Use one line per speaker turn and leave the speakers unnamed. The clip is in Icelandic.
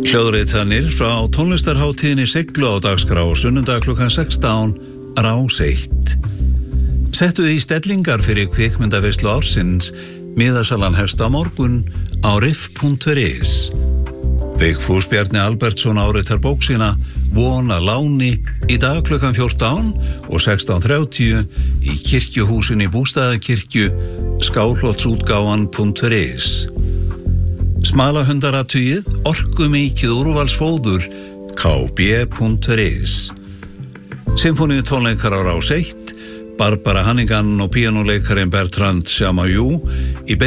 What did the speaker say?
Hljóðritanir frá tónlistarhátíðinni Siglu á dagskrá sunnudag klukkan 16 Rás 1. Settu því stellingar fyrir kvikmyndaveislu ársins. Miðasalan hefst á morgun á riff.is. Vigfús Bjarni Albertsson áritar bók sína Von að láni í dag klukkan 14 og 16:30 í kirkjuhúsinni Bústaðakirkju, skálholtsútgáfan.is. Smalahundaratugið, orkumikið úrvalsfóður, kb.is. Sinfóníutónleikar á Rás 1, Barbara Hannigan og píanóleikarin Bertrand Chamayou í